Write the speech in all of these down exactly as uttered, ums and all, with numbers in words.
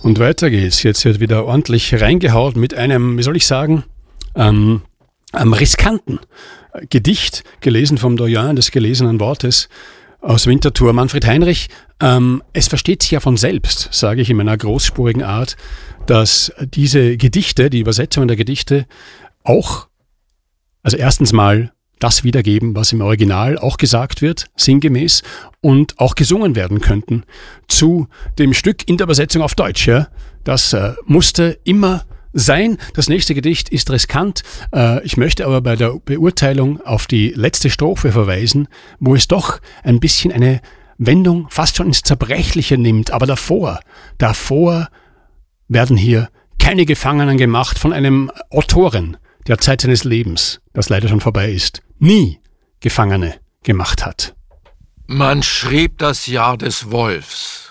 Und weiter geht's. Jetzt wird wieder ordentlich reingehaut mit einem, wie soll ich sagen, ähm, einem riskanten Gedicht, gelesen vom Doyen des gelesenen Wortes aus Winterthur. Manfred Heinrich, ähm, es versteht sich ja von selbst, sage ich in meiner großspurigen Art, dass diese Gedichte, die Übersetzungen der Gedichte auch, also erstens mal das wiedergeben, was im Original auch gesagt wird, sinngemäß, und auch gesungen werden könnten zu dem Stück in der Übersetzung auf Deutsch. Ja? Das äh, musste immer sein. Das nächste Gedicht ist riskant. Äh, ich möchte aber bei der Beurteilung auf die letzte Strophe verweisen, wo es doch ein bisschen eine Wendung fast schon ins Zerbrechliche nimmt. Aber davor, davor werden hier keine Gefangenen gemacht von einem Autoren der Zeit seines Lebens, das leider schon vorbei ist, nie Gefangene gemacht hat. Man schrieb das Jahr des Wolfs.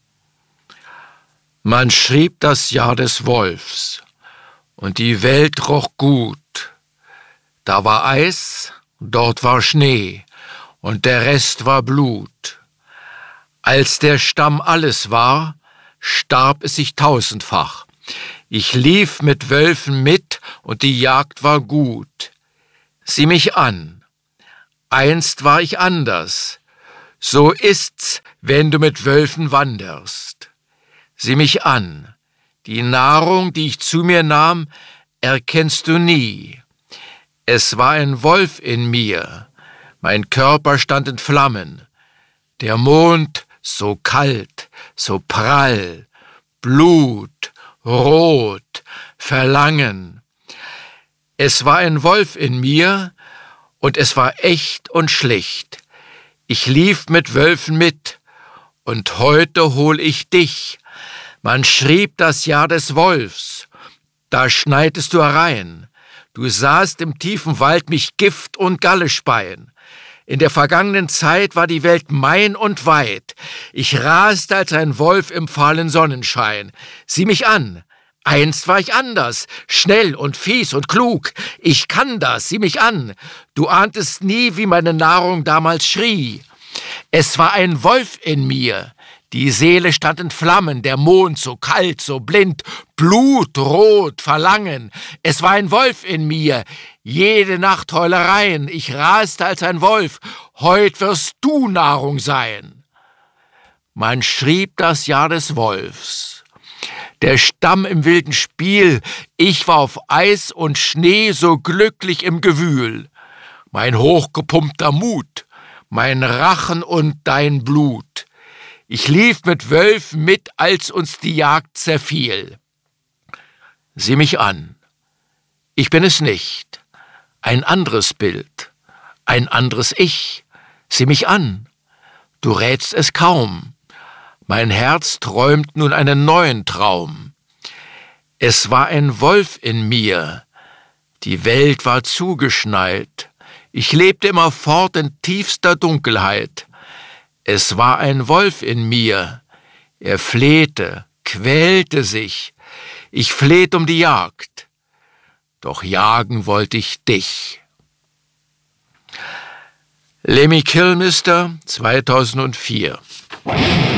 Man schrieb das Jahr des Wolfs, und die Welt roch gut. Da war Eis, dort war Schnee, und der Rest war Blut. Als der Stamm alles war, starb es sich tausendfach. Ich lief mit Wölfen mit, und die Jagd war gut. Sieh mich an, einst war ich anders. So ist's, wenn du mit Wölfen wanderst. Sieh mich an, die Nahrung, die ich zu mir nahm, erkennst du nie. Es war ein Wolf in mir, mein Körper stand in Flammen. Der Mond so kalt, so prall, Blut, Rot, Verlangen. Es war ein Wolf in mir, und es war echt und schlicht. Ich lief mit Wölfen mit, und heute hol ich dich. Man schrieb das Jahr des Wolfs, da schneitest du herein. Du sahst im tiefen Wald mich Gift und Galle speien. In der vergangenen Zeit war die Welt mein und weit. Ich raste als ein Wolf im fahlen Sonnenschein. Sieh mich an, einst war ich anders, schnell und fies und klug. Ich kann das, sieh mich an. Du ahntest nie, wie meine Nahrung damals schrie. Es war ein Wolf in mir. Die Seele stand in Flammen, der Mond so kalt, so blind, blutrot, Verlangen. Es war ein Wolf in mir, jede Nacht Heulereien. Ich raste als ein Wolf, heut wirst du Nahrung sein. Man schrieb das Jahr des Wolfs. Der Stamm im wilden Spiel, ich war auf Eis und Schnee so glücklich im Gewühl. Mein hochgepumpter Mut, mein Rachen und dein Blut. Ich lief mit Wölfen mit, als uns die Jagd zerfiel. Sieh mich an. Ich bin es nicht. Ein anderes Bild. Ein anderes Ich. Sieh mich an. Du rätst es kaum. Mein Herz träumt nun einen neuen Traum. Es war ein Wolf in mir. Die Welt war zugeschneit. Ich lebte immerfort in tiefster Dunkelheit. Es war ein Wolf in mir, er flehte, quälte sich, ich flehte um die Jagd, doch jagen wollte ich dich. Lemmy Kilmister, zweitausendvier.